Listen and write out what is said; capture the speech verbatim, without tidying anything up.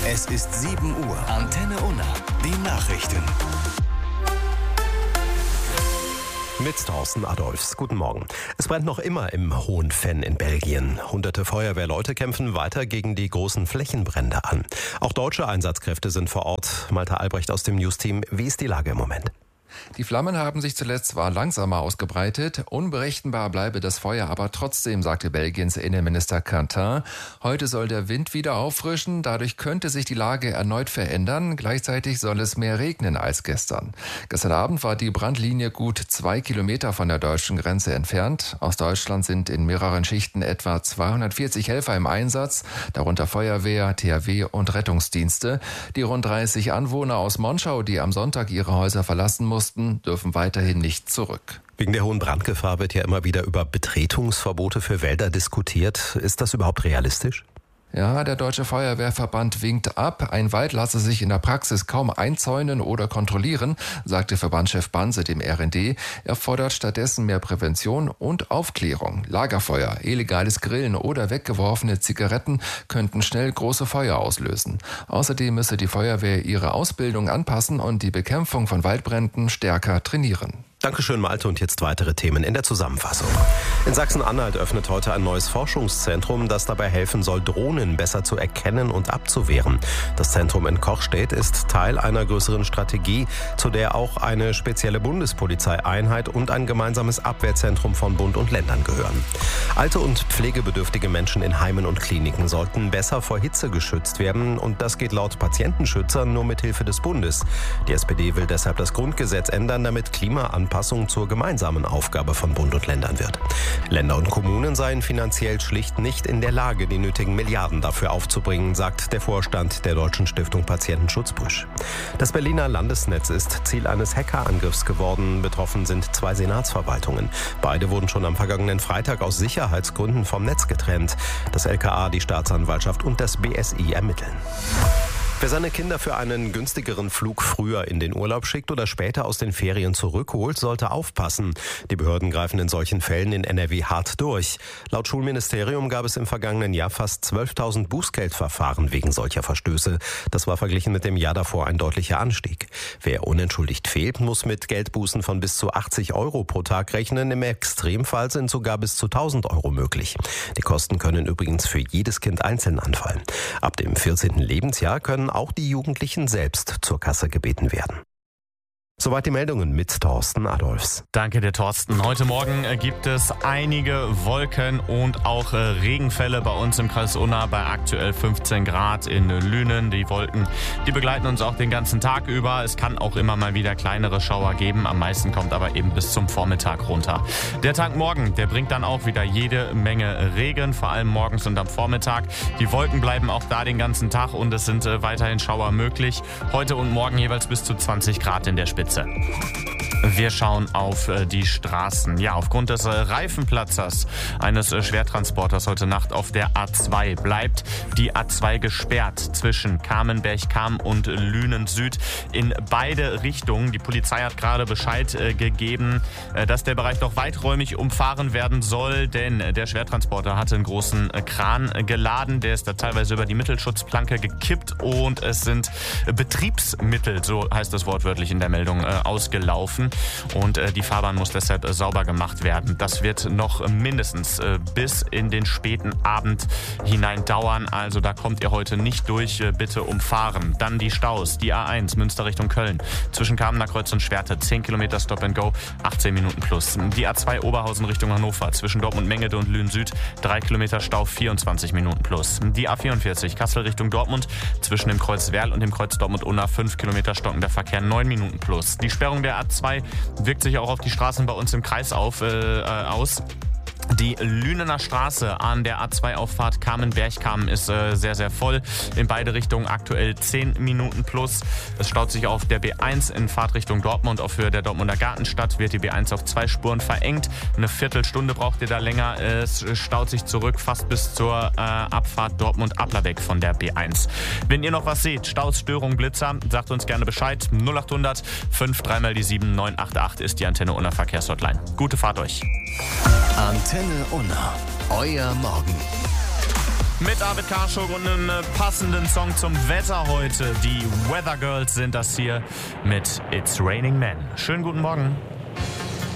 Es ist sieben Uhr. Antenne Unna. Die Nachrichten. Mit Thorsten Adolfs. Guten Morgen. Es brennt noch immer im Hohenvenn in Belgien. Hunderte Feuerwehrleute kämpfen weiter gegen die großen Flächenbrände an. Auch deutsche Einsatzkräfte sind vor Ort. Malte Albrecht aus dem Newsteam. Wie ist die Lage im Moment? Die Flammen haben sich zuletzt zwar langsamer ausgebreitet, unberechenbar bleibe das Feuer aber trotzdem, sagte Belgiens Innenminister Quentin. Heute soll der Wind wieder auffrischen, dadurch könnte sich die Lage erneut verändern. Gleichzeitig soll es mehr regnen als gestern. Gestern Abend war die Brandlinie gut zwei Kilometer von der deutschen Grenze entfernt. Aus Deutschland sind in mehreren Schichten etwa zweihundertvierzig Helfer im Einsatz, darunter Feuerwehr, T H W und Rettungsdienste. Die rund dreißig Anwohner aus Monschau, die am Sonntag ihre Häuser verlassen mussten, dürfen weiterhin nicht zurück. Wegen der hohen Brandgefahr wird ja immer wieder über Betretungsverbote für Wälder diskutiert. Ist das überhaupt realistisch? Ja, der Deutsche Feuerwehrverband winkt ab. Ein Wald lasse sich in der Praxis kaum einzäunen oder kontrollieren, sagte Verbandschef Banse dem R N D. Er fordert stattdessen mehr Prävention und Aufklärung. Lagerfeuer, illegales Grillen oder weggeworfene Zigaretten könnten schnell große Feuer auslösen. Außerdem müsse die Feuerwehr ihre Ausbildung anpassen und die Bekämpfung von Waldbränden stärker trainieren. Dankeschön, Malte. Und jetzt weitere Themen in der Zusammenfassung. In Sachsen-Anhalt öffnet heute ein neues Forschungszentrum, das dabei helfen soll, Drohnen besser zu erkennen und abzuwehren. Das Zentrum in Kochstedt ist Teil einer größeren Strategie, zu der auch eine spezielle Bundespolizeieinheit und ein gemeinsames Abwehrzentrum von Bund und Ländern gehören. Alte und pflegebedürftige Menschen in Heimen und Kliniken sollten besser vor Hitze geschützt werden. Und das geht laut Patientenschützern nur mit Hilfe des Bundes. Die S P D will deshalb das Grundgesetz ändern, damit Klimaanpassung Anpassung zur gemeinsamen Aufgabe von Bund und Ländern wird. Länder und Kommunen seien finanziell schlicht nicht in der Lage, die nötigen Milliarden dafür aufzubringen, sagt der Vorstand der Deutschen Stiftung Patientenschutz Brüsch. Das Berliner Landesnetz ist Ziel eines Hackerangriffs geworden. Betroffen sind zwei Senatsverwaltungen. Beide wurden schon am vergangenen Freitag aus Sicherheitsgründen vom Netz getrennt. Das L K A, die Staatsanwaltschaft und das B S I ermitteln. Wer seine Kinder für einen günstigeren Flug früher in den Urlaub schickt oder später aus den Ferien zurückholt, sollte aufpassen. Die Behörden greifen in solchen Fällen in N R W hart durch. Laut Schulministerium gab es im vergangenen Jahr fast zwölftausend Bußgeldverfahren wegen solcher Verstöße. Das war verglichen mit dem Jahr davor ein deutlicher Anstieg. Wer unentschuldigt fehlt, muss mit Geldbußen von bis zu achtzig Euro pro Tag rechnen. Im Extremfall sind sogar bis zu tausend Euro möglich. Die Kosten können übrigens für jedes Kind einzeln anfallen. Ab dem vierzehnten Lebensjahr können auch die Jugendlichen selbst zur Kasse gebeten werden. Soweit die Meldungen mit Thorsten Adolfs. Danke dir, Thorsten. Heute Morgen gibt es einige Wolken und auch Regenfälle bei uns im Kreis Unna bei aktuell fünfzehn Grad in Lünen. Die Wolken, die begleiten uns auch den ganzen Tag über. Es kann auch immer mal wieder kleinere Schauer geben. Am meisten kommt aber eben bis zum Vormittag runter. Der Tag morgen, der bringt dann auch wieder jede Menge Regen, vor allem morgens und am Vormittag. Die Wolken bleiben auch da den ganzen Tag und es sind weiterhin Schauer möglich. Heute und morgen jeweils bis zu zwanzig Grad in der Spitze. Wir schauen auf die Straßen. Ja, aufgrund des Reifenplatzers eines Schwertransporters heute Nacht auf der A zwei bleibt die A zwei gesperrt zwischen Kamenberg-Kamm und Lünen Süd in beide Richtungen. Die Polizei hat gerade Bescheid gegeben, dass der Bereich noch weiträumig umfahren werden soll, denn der Schwertransporter hatte einen großen Kran geladen. Der ist da teilweise über die Mittelschutzplanke gekippt und es sind Betriebsmittel, so heißt das wortwörtlich in der Meldung, ausgelaufen und die Fahrbahn muss deshalb sauber gemacht werden. Das wird noch mindestens bis in den späten Abend hinein dauern, also da kommt ihr heute nicht durch, bitte umfahren. Dann die Staus, die A eins Münster Richtung Köln, zwischen Kamener Kreuz und Schwerte, zehn Kilometer Stop and Go, achtzehn Minuten plus. Die A zwei Oberhausen Richtung Hannover, zwischen Dortmund-Mengede und Lünen Süd, drei Kilometer Stau, vierundzwanzig Minuten plus. Die A vierundvierzig Kassel Richtung Dortmund, zwischen dem Kreuz Werl und dem Kreuz Dortmund-Unna, fünf Kilometer stockender Verkehr, neun Minuten plus. Die Sperrung der A zwei wirkt sich auch auf die Straßen bei uns im Kreis auf, äh, aus. Die Lünener Straße an der A zwei Auffahrt Kamenberg-Kamm ist äh, sehr, sehr voll. In beide Richtungen aktuell zehn Minuten plus. Es staut sich auf der B eins in Fahrtrichtung Dortmund. Auf Höhe der Dortmunder Gartenstadt wird die B eins auf zwei Spuren verengt. Eine Viertelstunde braucht ihr da länger. Es staut sich zurück fast bis zur äh, Abfahrt Dortmund-Applerbeck von der B eins. Wenn ihr noch was seht, Staus, Störungen, Blitzer, sagt uns gerne Bescheid. null acht hundert fünf drei mal die sieben neun acht acht ist die Antenne Unna Verkehrshotline. Gute Fahrt euch. Antenne Unna, euer Morgen. mit Arvid Kaschuk und einem passenden Song zum Wetter heute. Die Weather Girls sind das hier mit It's Raining Men. Schönen guten Morgen.